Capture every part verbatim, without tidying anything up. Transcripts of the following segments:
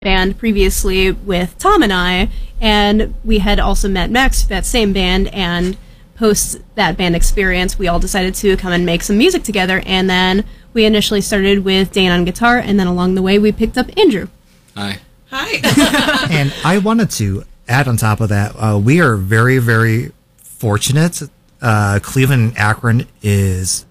band previously with Tom and I, and we had also met Max, that same band, and post that band experience, we all decided to come and make some music together, and then we initially started with Dane on guitar, and then along the way we picked up Andrew. Hi. Hi. And I wanted to add on top of that, uh, we are very, very fortunate. Uh, Cleveland and Akron is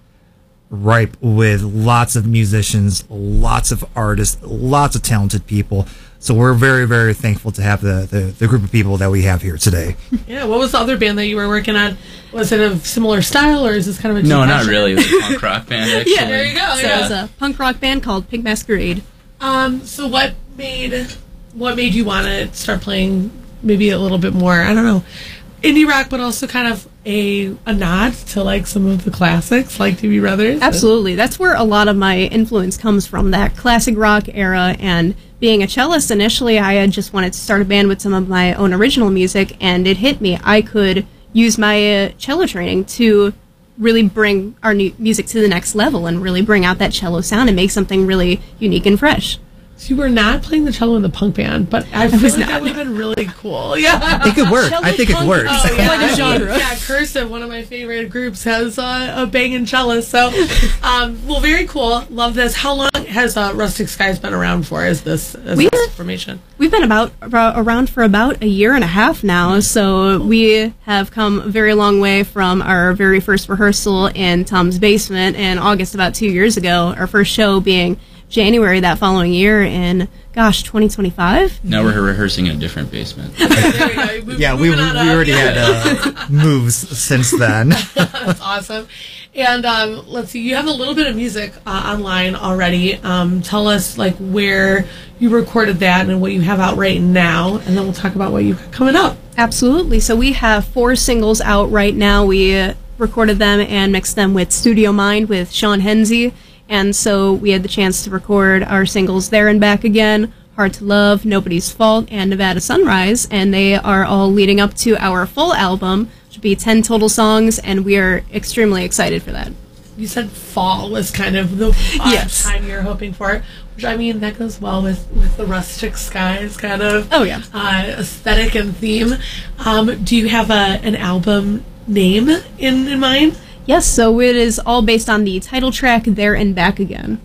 ripe with lots of musicians, lots of artists, lots of talented people. So we're very, very thankful to have the, the, the group of people that we have here today. Yeah, what was the other band that you were working on? Was it a similar style, or is this kind of a No, not passion? really. It was a punk rock band, actually. Yeah, there you go. So yeah. it was a punk rock band called Pig Masquerade. Um, so what made what made you want to start playing maybe a little bit more, I don't know, indie rock, but also kind of a a nod to like some of the classics, like Doobie Brothers? Absolutely. That's where a lot of my influence comes from, that classic rock era. And being a cellist, initially I had just wanted to start a band with some of my own original music, and it hit me. I could use my uh, cello training to really bring our new music to the next level and really bring out that cello sound and make something really unique and fresh. So you were not playing the cello in the punk band, but I feel like that would have been really cool. Yeah, It could work. I think it works. Oh, yeah. Quite a genre. Yeah, Cursive, one of my favorite groups, has uh, a banging cellist. So, um, well, very cool. Love this. How long has uh, Rustic Skies been around for? Is this, is We- this formation? We've been about, about around for about a year and a half now, so we have come a very long way from our very first rehearsal in Tom's basement in August about two years ago, our first show being January that following year in, gosh, twenty twenty-five? Now we're rehearsing in a different basement. There we go. Move- Yeah, we, we moving on up. already Yeah. had uh, moves since then. That's awesome. And um, let's see, you have a little bit of music uh, online already. Um, tell us like where you recorded that and what you have out right now, and then we'll talk about what you got coming up. Absolutely. So we have four singles out right now. We uh, recorded them and mixed them with Studio Mind with Sean Hensey. And so we had the chance to record our singles There and Back Again, Hard to Love, Nobody's Fault, and Nevada Sunrise. And they are all leading up to our full album, which will be ten total songs, and we are extremely excited for that. You said fall was kind of the uh, Yes. time you're hoping for, which I mean that goes well with, with the Rustic Skies kind of Oh, yeah. uh, aesthetic and theme. Um, do you have a an album name in, in mind? Yes, so it is all based on the title track There and Back Again.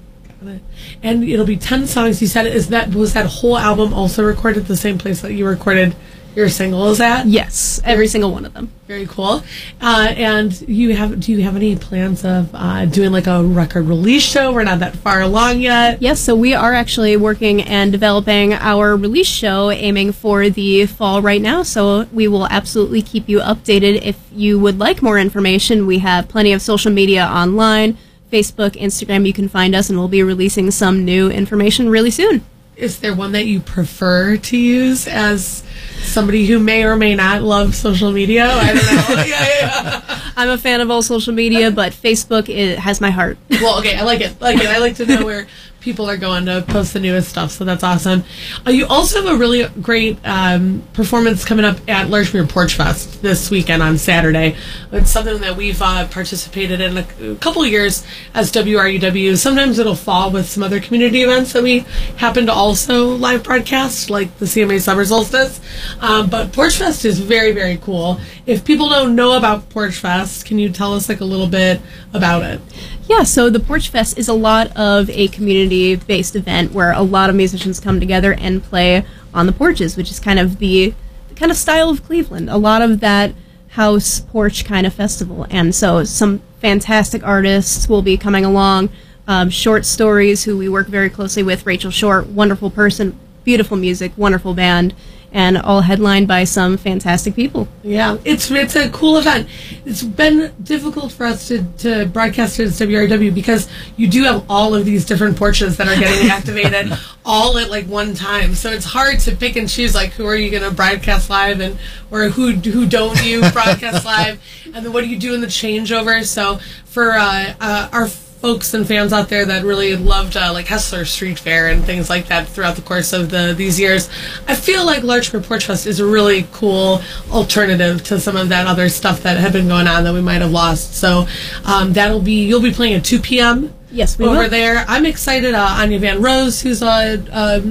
And it'll be ten songs. You said is that was that whole album also recorded at the same place that you recorded your singles at? Yes, every single one of them. Very cool. Uh, and you have do you have any plans of uh, doing like a record release show? We're not that far along yet. Yes, so we are actually working and developing our release show, aiming for the fall right now. So we will absolutely keep you updated. If you would like more information, we have plenty of social media online, Facebook, Instagram. You can find us, and we'll be releasing some new information really soon. Is there one that you prefer to use as somebody who may or may not love social media? I don't know. yeah, yeah. I'm a fan of all social media, but Facebook it has my heart. Well, okay, I like it. I like it. I like to know where people are going to post the newest stuff, so that's awesome. Uh, you also have a really great um, performance coming up at Larchmere Porch Fest this weekend on Saturday. It's something that we've uh, participated in a, a couple of years as W R U W. Sometimes it'll fall with some other community events that we happen to also live broadcast, like the C M A Summer Solstice. Um, but Porch Fest is very, very cool. If people don't know about Porch Fest, can you tell us like a little bit about it? Yeah, so the Porch Fest is a lot of a community-based event where a lot of musicians come together and play on the porches, which is kind of the, the kind of style of Cleveland. A lot of that house porch kind of festival. And so some fantastic artists will be coming along. Um, Short Stories, who we work very closely with, Rachel Short, wonderful person, beautiful music, wonderful band, and all headlined by some fantastic people. Yeah, it's it's a cool event. It's been difficult for us to, to broadcast it as W R W because you do have all of these different porches that are getting activated all at like one time. So it's hard to pick and choose like who are you going to broadcast live and or who who don't you broadcast live, and then what do you do in the changeover. So for uh, uh, our folks and fans out there that really loved uh, like Hessler Street Fair and things like that throughout the course of the these years, I feel like Larchmere Porch Fest is a really cool alternative to some of that other stuff that had been going on that we might have lost. So um, that'll be you'll be playing at two p.m. Yes, we over will. there. I'm excited. Uh, Anya Van Rose, who's a um,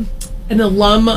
an alum